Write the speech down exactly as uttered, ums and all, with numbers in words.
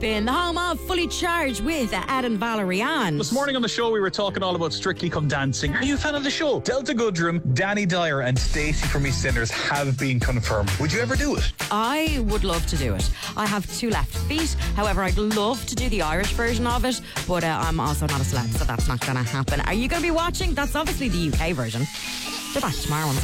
In the home of Fully Charged with Adam Valerian. This morning on the show, we were talking all about Strictly Come Dancing. Are you a fan of the show? Delta Goodrum, Danny Dyer, and Stacey from EastEnders have been confirmed. Would you ever do it? I would love to do it. I have two left feet. However, I'd love to do the Irish version of it, but uh, I'm also not a celeb, so that's not going to happen. Are you going to be watching? That's obviously the U K version. They're back tomorrow.